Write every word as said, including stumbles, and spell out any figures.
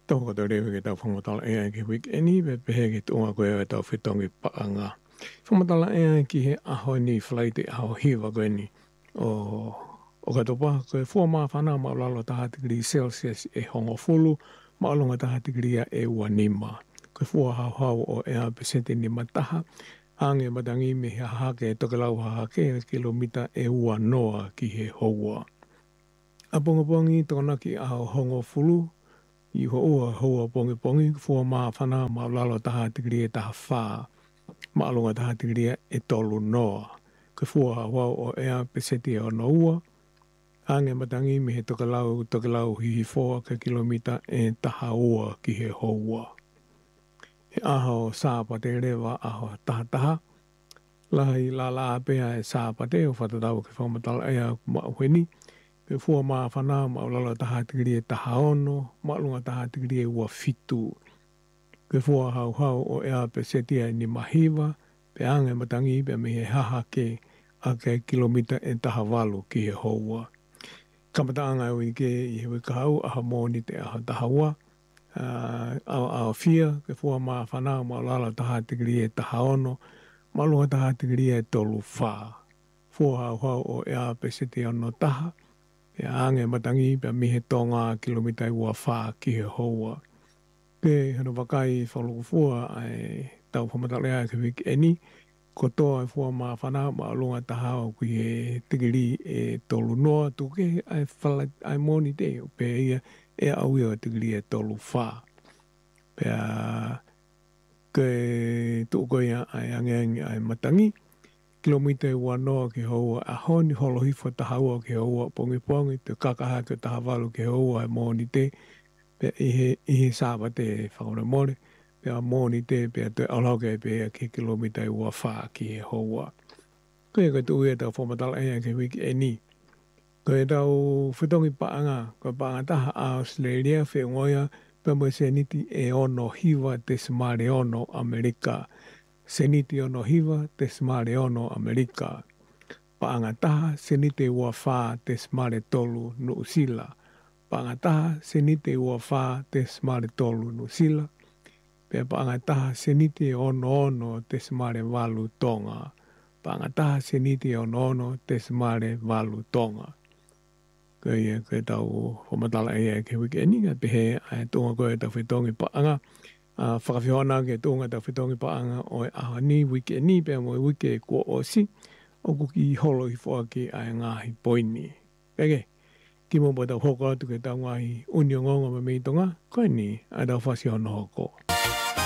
Tau ko tau rewe ke tau whamatala e ai ke wik e ni pe pehe ke tunga koe e tau whitongi paanga. Whamatala e ai ki he aho ni whalaite aho hiwa koe ni. O, o ka topa koe fua maa whana ma lalo taha tigri Celsius e hongo fulu ma alunga taha tigri a e ua nima. Koe fua hau hau o e a pesente ni mataha ange matangi me he hake e tokelau haha ke kilomita e ua noa ki he houa. Apongapongi tona ki aho hongo fulu i ho ua hoa pongi pongi fua maa whana ma lalo taha tigri e taha wha ma alunga taha tigri e tolu noa. Koe fua hau hau o ea peseti e ono ua ange matangi me he tokelau tokelau hihi foa ka kilomita e taha ua ki he houa. He aho sāpate rewa aho taha taha lahi la la apea e sāpate o whatatau ke whamatala ea ma ueni pe fua maa whana ma ulala taha tigri e taha ono, ma lunga taha tigri e ua fitu. Pe fua hau hau o ea pe setia ni mahiwa, pe ange matangi pe me he haha ke a ke kilomita e taha walu ki he houa. Kamata anga e wike i he wika hau aha mōni te aha taha ua, uh, au au fia, ke fua maa whana ma ulala taha tigri e taha ono, ma lunga taha tigri e tolu wha. Fua hau hau o ea pe setia no taha, e ange matangi pe mihe tonga kilomita i ua wha ki he houa. Pe hana wakai whaluku fua ai tau whamatalea ke wiki e ni, ko toa e fua maa whana ma alunga taha o ki he tigiri e tolu noa tuke ai whala ai moni te o pe ia e au ia tigiri e tolu wha. Pe a ke tuko ia ai angeangi ai matangi, kilomita i ua noa ki houa a honi holo hifo taha ua ki houa pongi pongi te kakaha ke taha walu ki houa e mōni te pe ihe, ihe sāba te whakore more pe a mōni te pe a te alauke pe a ki kilomita i ua wha ki he houa. Koe koe tu ue tau whamatala ea ke wiki e ni. Koe tau whitongi paanga, koe paanga taha a Australia whi ngoia pe mo se niti e ono hiwa te smare ono Amerika. Seniti ono hiwa te smare ono Amerika. Paanga taha senite ua wha te smare tolu no usila. Paanga taha senite ua wha te smare tolu no usila. Pe paanga taha senite ono ono te smare walu tonga. Paanga taha senite ono ono te smare walu tonga. Koe ia koe tau whamatala ea ke wiki e ninga pehe ai tonga koe tau whitongi paanga. Uh, whakawhiona ke tōnga tau whitongi paanga o e aha ni wiki e ni pēr mo e wiki e kua o si o kuki holo i whoa ki ai ngahi poini. Peke, ki mo tau hoko atu ke tau ngahi uniongonga ma mei tonga, koe ni a tau whasi hono hoko.